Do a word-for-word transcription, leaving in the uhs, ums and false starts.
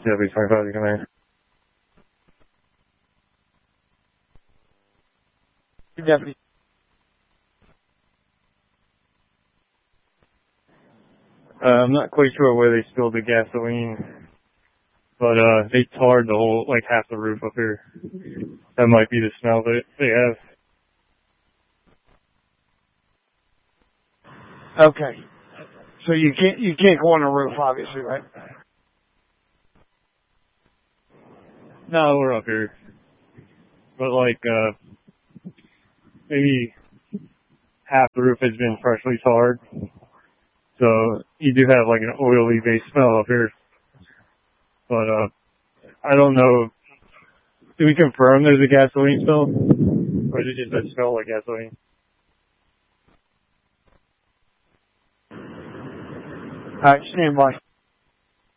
W twenty-five, you come in. Deputy. Uh, I'm not quite sure where they spilled the gasoline, but uh, they tarred the whole, like half the roof up here. That might be the smell that they have. Okay. So you can't you can't go on the roof, obviously, right? No, we're up here. But like, uh, maybe half the roof has been freshly tarred. So you do have like an oily based smell up here. But, uh, I don't know. Do we confirm there's a gasoline spill? Or is it just a smell like gasoline? All right, stand by.